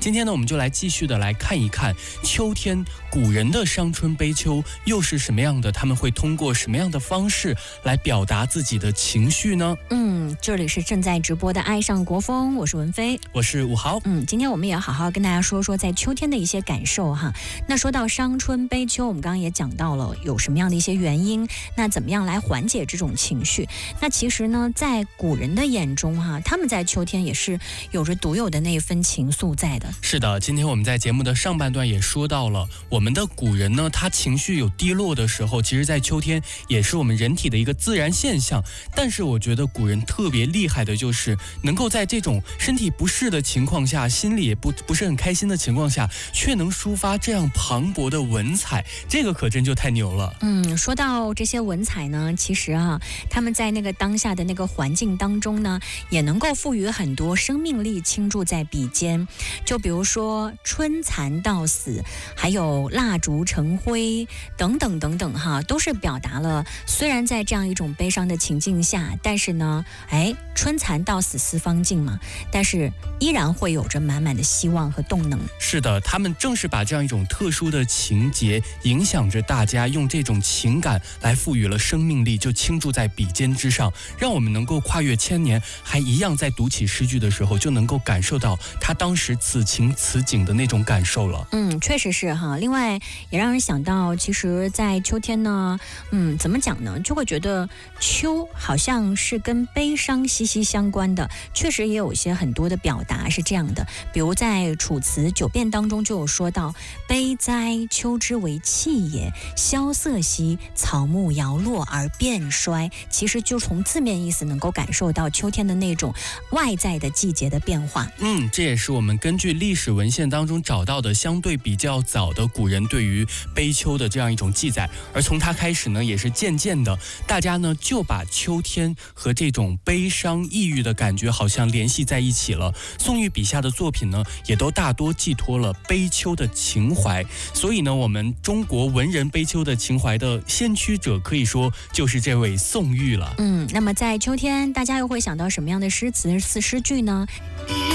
今天呢，我们就来继续的来看一看秋天古人的伤春悲秋又是什么样的，他们会通过什么样的方式来表达自己的情绪呢？ 这里是正在直播的爱上国风，我是文飞， 我是武豪。 今天我们也要好好跟大家说说在秋天的一些感受哈。那说到伤春悲秋，我们刚刚也讲到了有什么样的一些原因，那怎么样来缓解这种情绪？那其实呢，在古人的眼中哈，他们在秋天也是有着独有的那一份情愫在的。 是的，今天我们在节目的上半段也说到了，我们的古人呢，他情绪有低落的时候，其实在秋天也是我们人体的一个自然现象。但是我觉得古人特别厉害的就是能够在这种身体不适的情况下，心里也不是很开心的情况下，却能抒发这样磅礴的文采，这个可真就太牛了。 说到这些文采呢，其实他们在那个当下的那个环境当中呢，也能够赋予很多生命力倾注在笔尖。就比如说春蚕到死，还有蜡烛成灰等等等等都是表达了虽然在这样一种悲伤的情境下，但是呢春蚕到死丝方尽嘛，但是依然会有着满满的希望和动能。 是的，他们正是把这样一种特殊的情节影响着大家，用这种情感来赋予了生命力，就倾注在笔尖之上，让我们能够跨越千年，还一样在读起诗句的时候就能够感受到他当时此情此景的那种感受了。 确实是哈。另外也让人想到，其实在秋天呢，怎么讲呢，就会觉得秋好像是跟悲伤息息相关的。确实也有一些很多的表达是这样的，比如在楚辞九变当中就有说到，悲哉秋之为气也，萧瑟兮，草木摇落而变衰。其实就从字面意思能够感受到秋天的那种外在的季节的变化。 这也是我们根据历史文献当中找到的相对比较早的古人对于悲秋的这样一种记载。而从它开始呢，也是渐渐的大家呢就把秋天和这种悲伤抑郁的感觉好像联系在一起了。宋玉笔下的作品呢，也都大多寄托了悲秋的情怀。所以呢，我们中国文人悲秋的情怀的先驱者，可以说就是这位宋玉了。 那么在秋天，大家又会想到什么样的诗词诗句呢？